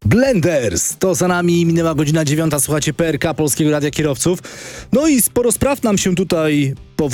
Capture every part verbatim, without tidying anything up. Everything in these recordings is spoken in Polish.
Blenders, to za nami, minęła godzina dziewiąta, słuchacie P R K, Polskiego Radia Kierowców. No i sporo spraw nam się tutaj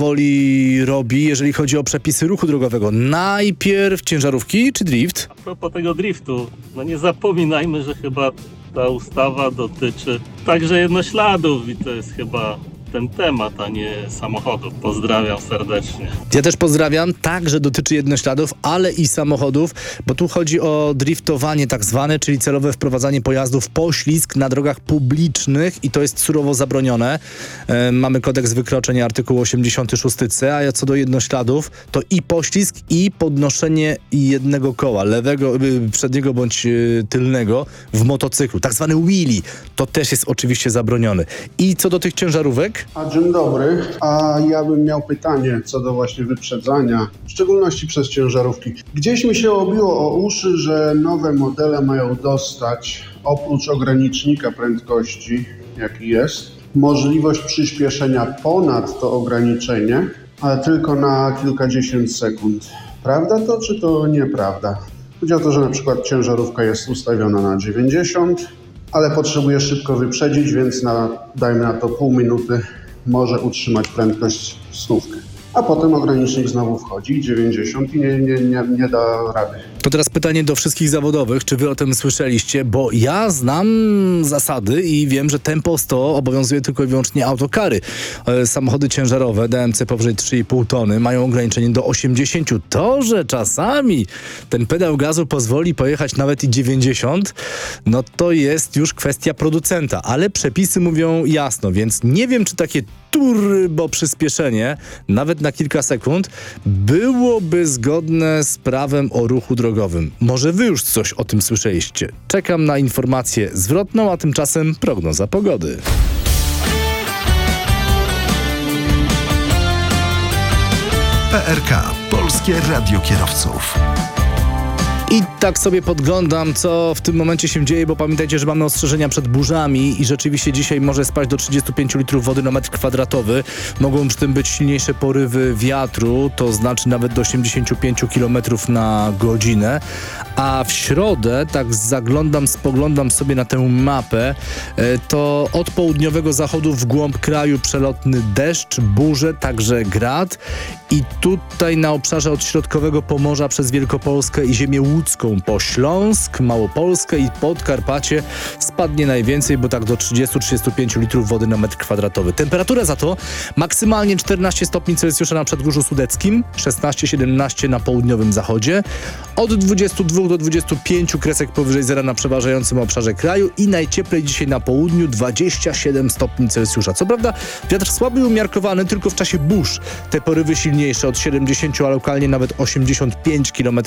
powoli robi, jeżeli chodzi o przepisy ruchu drogowego. Najpierw ciężarówki czy drift? A propos tego driftu, no nie zapominajmy, że chyba ta ustawa dotyczy także jednośladów i to jest chyba ten temat, a nie samochodów. Pozdrawiam serdecznie. Ja też pozdrawiam, także dotyczy jednośladów, ale i samochodów, bo tu chodzi o driftowanie tak zwane, czyli celowe wprowadzanie pojazdów w poślizg na drogach publicznych i to jest surowo zabronione. E, mamy kodeks wykroczeń, artykuł osiemdziesiąty szósty c, a co do jednośladów, to i poślizg, i podnoszenie jednego koła, lewego, y, przedniego bądź y, tylnego w motocyklu, tak zwany wheelie, to też jest oczywiście zabroniony. I co do tych ciężarówek? A dzień dobry, a ja bym miał pytanie co do właśnie wyprzedzania, w szczególności przez ciężarówki. Gdzieś mi się obiło o uszy, że nowe modele mają dostać, oprócz ogranicznika prędkości, jaki jest, możliwość przyspieszenia ponad to ograniczenie, ale tylko na kilkadziesiąt sekund. Prawda to, czy to nieprawda? Chodzi o to, że na przykład ciężarówka jest ustawiona na dziewięćdziesiąt, ale potrzebuje szybko wyprzedzić, więc na, dajmy na to pół minuty, może utrzymać prędkość stówkę. A potem ogranicznik znowu wchodzi, dziewięćdziesiąt i nie, nie, nie, nie da rady. To teraz pytanie do wszystkich zawodowych, czy wy o tym słyszeliście, bo ja znam zasady i wiem, że tempo sto obowiązuje tylko i wyłącznie autokary. E, samochody ciężarowe D M C powyżej trzy i pół tony mają ograniczenie do osiemdziesiąt. To, że czasami ten pedał gazu pozwoli pojechać nawet i dziewięćdziesiąt, no to jest już kwestia producenta, ale przepisy mówią jasno, więc nie wiem, czy takie turbo przyspieszenie, nawet na kilka sekund, byłoby zgodne z prawem o ruchu drogowym. Może wy już coś o tym słyszeliście. Czekam na informację zwrotną, a tymczasem prognoza pogody. P R K, Polskie Radio Kierowców. I tak sobie podglądam, co w tym momencie się dzieje, bo pamiętajcie, że mamy ostrzeżenia przed burzami i rzeczywiście dzisiaj może spaść do trzydziestu pięciu litrów wody na metr kwadratowy. Mogą przy tym być silniejsze porywy wiatru, to znaczy nawet do osiemdziesięciu pięciu kilometrów na godzinę. A w środę, tak zaglądam, spoglądam sobie na tę mapę, to od południowego zachodu w głąb kraju przelotny deszcz, burze, także grad. I tutaj na obszarze od środkowego Pomorza przez Wielkopolskę i ziemię łódzką po Śląsk, Małopolskę i Podkarpacie spadnie najwięcej, bo tak do trzydziestu do trzydziestu pięciu litrów wody na metr kwadratowy. Temperatura za to maksymalnie czternaście stopni Celsjusza na Przedgórzu Sudeckim, szesnaście siedemnaście na południowym zachodzie, od dwudziestu dwóch do dwudziestu pięciu kresek powyżej zera na przeważającym obszarze kraju i najcieplej dzisiaj na południu dwadzieścia siedem stopni Celsjusza. Co prawda wiatr słaby i umiarkowany tylko w czasie burz. Te porywy silniejsze od siedemdziesięciu, a lokalnie nawet osiemdziesiąt pięć kilometrów